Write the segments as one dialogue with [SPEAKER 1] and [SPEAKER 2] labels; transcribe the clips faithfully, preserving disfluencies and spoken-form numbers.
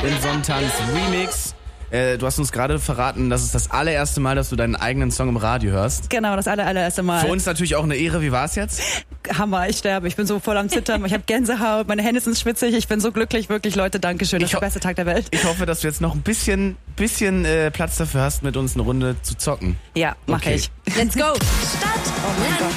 [SPEAKER 1] in Sonntanz Remix. Äh, du hast uns gerade verraten, das ist das allererste Mal, dass du deinen eigenen Song im Radio hörst.
[SPEAKER 2] Genau, das aller, allererste Mal.
[SPEAKER 1] Für uns natürlich auch eine Ehre. Wie war's jetzt?
[SPEAKER 2] Hammer, ich sterbe. Ich bin so voll am Zittern. Ich habe Gänsehaut, meine Hände sind schwitzig. Ich bin so glücklich, wirklich, Leute. Dankeschön. Das ist der beste Tag der Welt.
[SPEAKER 1] Ich hoffe, dass du jetzt noch ein bisschen, bisschen äh, Platz dafür hast, mit uns eine Runde zu zocken.
[SPEAKER 2] Ja, mach
[SPEAKER 1] Okay.
[SPEAKER 2] ich.
[SPEAKER 3] Let's go.
[SPEAKER 2] Oh mein Gott.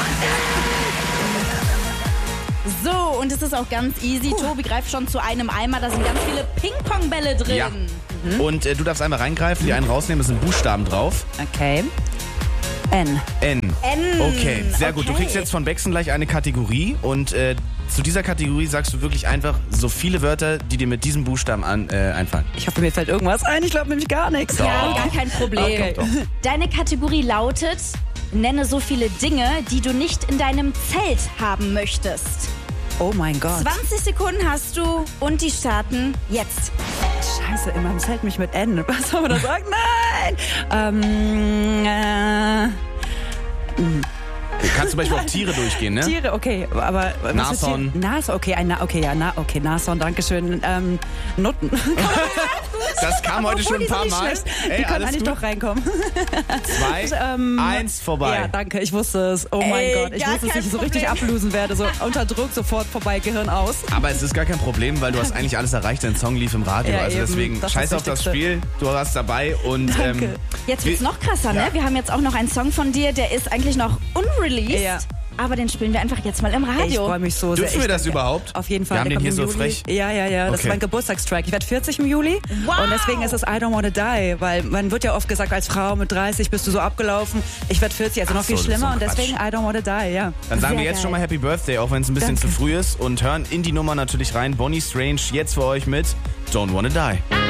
[SPEAKER 3] So, und es ist auch ganz easy. Tobi greift schon zu einem Eimer. Da sind ganz viele Ping-Pong-Bälle drin.
[SPEAKER 1] Ja. Und äh, du darfst einmal reingreifen, die einen rausnehmen, es sind Buchstaben drauf.
[SPEAKER 2] Okay. N.
[SPEAKER 1] N.
[SPEAKER 3] N.
[SPEAKER 1] Okay, sehr gut. Du
[SPEAKER 3] Okay.
[SPEAKER 1] kriegst jetzt von Bexen gleich eine Kategorie und äh, zu dieser Kategorie sagst du wirklich einfach so viele Wörter, die dir mit diesem Buchstaben an, äh, einfallen.
[SPEAKER 2] Ich hoffe, mir fällt irgendwas ein. Ich glaube nämlich gar nichts.
[SPEAKER 3] Ja, gar kein Problem.
[SPEAKER 2] Okay.
[SPEAKER 1] Doch.
[SPEAKER 3] Deine Kategorie lautet: Nenne so viele Dinge, die du nicht in deinem Zelt haben möchtest.
[SPEAKER 2] Oh mein Gott.
[SPEAKER 3] zwanzig Sekunden hast du und die starten jetzt.
[SPEAKER 2] Scheiße, in meinem Zelt mich mit N. Was soll man da sagen? Nein! Ähm, äh,
[SPEAKER 1] Du kannst zum Beispiel auch Tiere durchgehen, ne?
[SPEAKER 2] Tiere, okay, aber... was für
[SPEAKER 1] Nashorn.
[SPEAKER 2] Tiere? Nashorn, okay, ein Na, okay, ja, na, okay, Nashorn, dankeschön. Ähm, Nutten.
[SPEAKER 1] Das kam heute schon ein paar
[SPEAKER 2] die sind
[SPEAKER 1] Mal.
[SPEAKER 2] nicht schlecht.
[SPEAKER 1] Ey,
[SPEAKER 2] Die können
[SPEAKER 1] alles
[SPEAKER 2] eigentlich
[SPEAKER 1] gut.
[SPEAKER 2] doch reinkommen.
[SPEAKER 1] Zwei,
[SPEAKER 2] Ähm,
[SPEAKER 1] eins, vorbei.
[SPEAKER 2] Ja, danke, ich wusste es. Oh mein
[SPEAKER 3] Ey,
[SPEAKER 2] Gott, ich
[SPEAKER 3] gar
[SPEAKER 2] wusste, dass
[SPEAKER 3] kein
[SPEAKER 2] ich so richtig
[SPEAKER 3] Problem.
[SPEAKER 2] ablosen werde. So unter Druck, sofort vorbei, Gehirn aus.
[SPEAKER 1] Aber es ist gar kein Problem, weil du hast eigentlich alles erreicht. Dein Song lief im Radio.
[SPEAKER 2] Ja,
[SPEAKER 1] also
[SPEAKER 2] eben.
[SPEAKER 1] deswegen
[SPEAKER 2] Das ist
[SPEAKER 1] scheiß
[SPEAKER 2] das
[SPEAKER 1] auf das
[SPEAKER 2] Wichtigste.
[SPEAKER 1] Spiel. Du warst dabei und
[SPEAKER 2] Danke.
[SPEAKER 1] ähm,
[SPEAKER 3] Jetzt wird's
[SPEAKER 1] wir-
[SPEAKER 3] noch krasser,
[SPEAKER 1] Ja.
[SPEAKER 3] ne? Wir haben jetzt auch noch einen Song von dir, der ist eigentlich noch unreleased.
[SPEAKER 2] Ja.
[SPEAKER 3] Aber den spielen wir einfach jetzt mal im
[SPEAKER 2] Ich
[SPEAKER 3] Radio.
[SPEAKER 2] freue mich so sehr.
[SPEAKER 1] Dürfen wir
[SPEAKER 2] Ich
[SPEAKER 1] das
[SPEAKER 2] danke.
[SPEAKER 1] überhaupt?
[SPEAKER 2] Auf jeden Fall.
[SPEAKER 1] Wir haben
[SPEAKER 2] Der
[SPEAKER 1] den hier
[SPEAKER 2] kommt
[SPEAKER 1] so
[SPEAKER 2] im Juli.
[SPEAKER 1] frech.
[SPEAKER 2] Ja, ja, ja. Das
[SPEAKER 1] Okay.
[SPEAKER 2] ist mein Geburtstagstrack. Ich werde vierzig im Juli.
[SPEAKER 3] Wow.
[SPEAKER 2] Und deswegen ist es I Don't Wanna Die. Weil man wird ja oft gesagt, als Frau mit dreißig bist du so abgelaufen. Ich werde vierzig, also
[SPEAKER 1] Ach
[SPEAKER 2] noch viel
[SPEAKER 1] so, das ist
[SPEAKER 2] schlimmer.
[SPEAKER 1] so ein
[SPEAKER 2] Und deswegen I Don't Wanna Die, ja.
[SPEAKER 1] Dann sagen
[SPEAKER 3] Sehr
[SPEAKER 1] wir jetzt
[SPEAKER 3] geil.
[SPEAKER 1] schon mal Happy Birthday, auch wenn es ein bisschen
[SPEAKER 2] Danke.
[SPEAKER 1] zu früh ist. Und hören in die Nummer natürlich rein. Bonnie Strange jetzt für euch mit Don't Wanna Die.